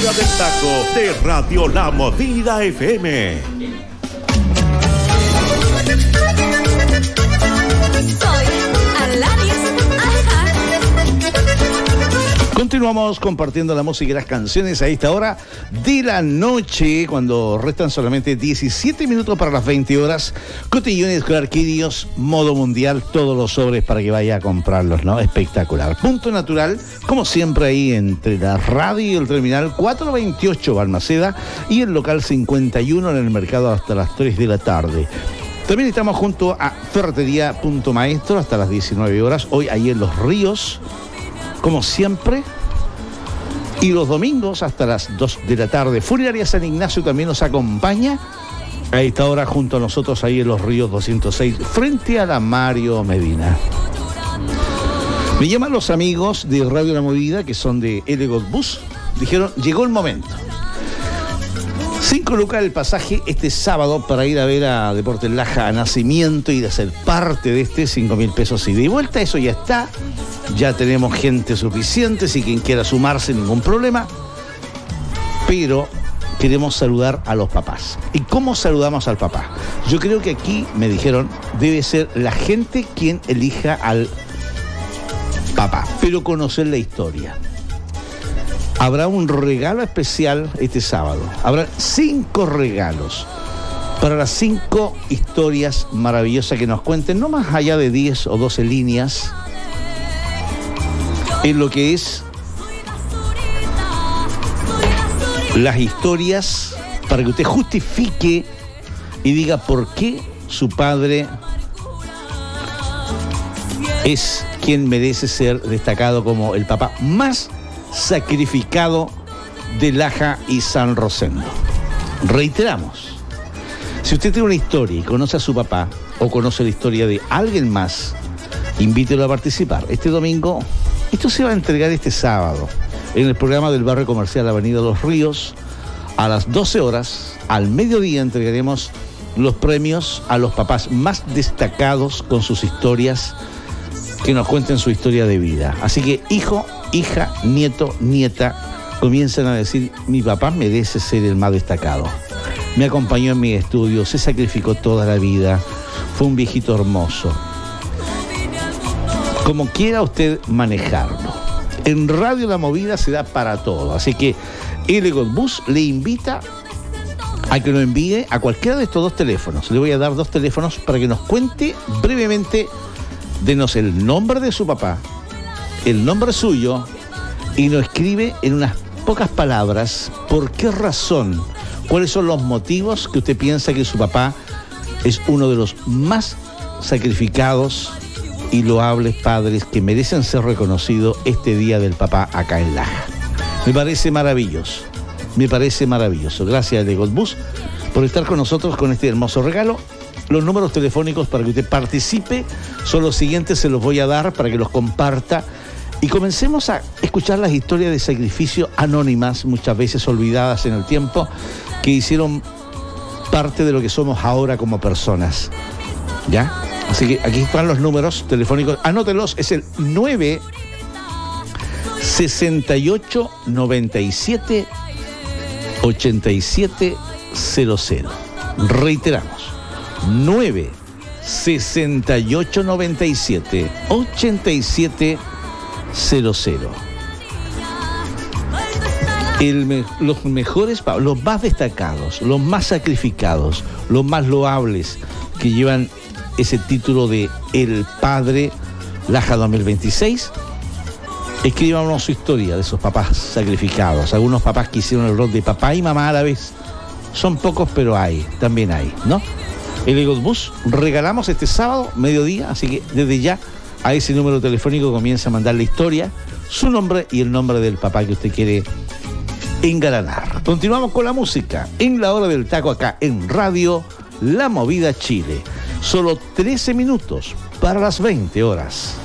Hora del Taco de Radio La Movida FM. Soy Alanis. Continuamos compartiendo la música y las canciones a esta hora de la noche, cuando restan solamente 17 minutos para las 20 horas. Cotillones, Clarquirios, modo mundial, todos los sobres para que vaya a comprarlos, ¿no? Espectacular. Punto Natural, como siempre, ahí entre la radio y el terminal 428 Balmaceda y el local 51 en el mercado hasta las 3 de la tarde. También estamos junto a Ferretería Punto Maestro hasta las 19 horas, hoy ahí en Los Ríos, como siempre, y los domingos hasta las 2 de la tarde. Funeraria San Ignacio también nos acompaña a esta hora junto a nosotros ahí en Los Ríos 206, frente a la Mario Medina. Me llaman los amigos de Radio La Movida, que son de Elegant Bus, dijeron, llegó el momento. 5 lucas el pasaje este sábado para ir a ver a Deportes Laja a Nacimiento y de ser parte de este 5.000 pesos ida y vuelta. Eso ya está, ya tenemos gente suficiente, si quien quiera sumarse, ningún problema. Pero queremos saludar a los papás. ¿Y cómo saludamos al papá? Yo creo que aquí, me dijeron, debe ser la gente quien elija al papá, pero conocer la historia. Habrá un regalo especial este sábado. Habrá 5 regalos para las 5 historias maravillosas que nos cuenten, no más allá de 10 o 12 líneas, en lo que es las historias, para que usted justifique y diga por qué su padre es quien merece ser destacado como el papá más sacrificado de Laja y San Rosendo. Reiteramos, si usted tiene una historia y conoce a su papá o conoce la historia de alguien más, invítelo a participar. Este domingo, esto se va a entregar este sábado en el programa del Barrio Comercial Avenida Los Ríos a las 12 horas. Al mediodía entregaremos los premios a los papás más destacados con sus historias, que nos cuenten su historia de vida. Así que hijo, hija, nieto, nieta, comienzan a decir, mi papá merece ser el más destacado. Me acompañó en mi estudio, se sacrificó toda la vida, fue un viejito hermoso. Como quiera usted manejarlo. En Radio La Movida se da para todo. Así que Elegant Bus le invita a que lo envíe a cualquiera de estos 2 teléfonos. Le voy a dar 2 teléfonos para que nos cuente brevemente. Denos el nombre de su papá, el nombre suyo, y nos escribe en unas pocas palabras por qué razón, cuáles son los motivos que usted piensa que su papá es uno de los más sacrificados y loables padres que merecen ser reconocidos este Día del Papá acá en Laja. Me parece maravilloso. Gracias a Elegant Bus por estar con nosotros con este hermoso regalo. Los números telefónicos para que usted participe son los siguientes, se los voy a dar para que los comparta y comencemos a escuchar las historias de sacrificio anónimas, muchas veces olvidadas en el tiempo, que hicieron parte de lo que somos ahora como personas. ¿Ya? Así que aquí están los números telefónicos, anótelos, es el 9 68 97 87 00. Reiteramos. 9 68 97 87 00. Los mejores, los más destacados, los más sacrificados, los más loables, que llevan ese título de El Padre Laja 2026, escríbanos su historia de esos papás sacrificados. Algunos papás que hicieron el rol de papá y mamá a la vez. Son pocos, pero también hay, ¿no? Elegant Bus, regalamos este sábado, mediodía, así que desde ya a ese número telefónico comienza a mandar la historia, su nombre y el nombre del papá que usted quiere engalanar. Continuamos con la música en la hora del taco acá en Radio La Movida Chile. Solo 13 minutos para las 20 horas.